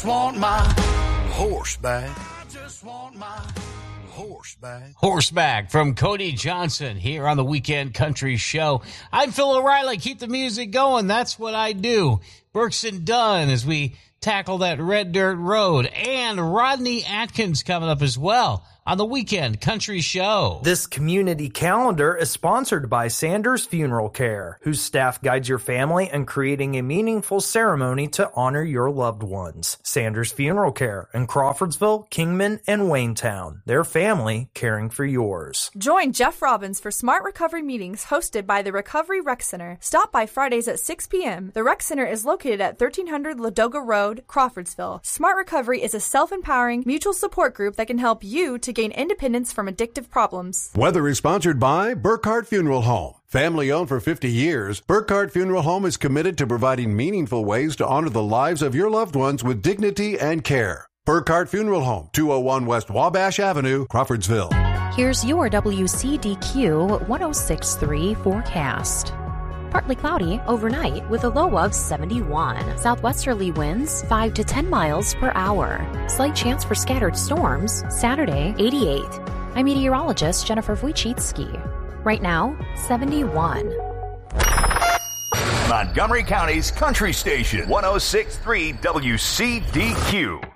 Want my horseback. I just want my horseback. Horseback from Cody Johnson here on the Weekend Country Show. I'm Phil O'Reilly. Keep the music going. That's what I do. Burks and Dunn as we tackle that red dirt road. And Rodney Atkins coming up as well on the Weekend Country Show. This community calendar is sponsored by Sanders Funeral Care, whose staff guides your family in creating a meaningful ceremony to honor your loved ones. Sanders Funeral Care in Crawfordsville, Kingman, and Waynetown. Their family caring for yours. Join Jeff Robbins for Smart Recovery meetings hosted by the Recovery Rec Center. Stop by Fridays at 6 p.m. The Rec Center is located at 1300 Ladoga Road, Crawfordsville. Smart Recovery is a self-empowering, mutual support group that can help you to gain independence from addictive problems. Weather is sponsored by Burkhardt Funeral Home. Family owned for 50 years, Burkhardt Funeral Home is committed to providing meaningful ways to honor the lives of your loved ones with dignity and care. Burkhardt Funeral Home, 201 West Wabash Avenue, Crawfordsville. Here's your WCDQ 106.3 forecast. Partly cloudy overnight with a low of 71. Southwesterly winds 5 to 10 miles per hour. Slight chance for scattered storms. Saturday, 88. I'm meteorologist Jennifer Wojcicki. Right now, 71. Montgomery County's Country Station, 106.3 WCDQ.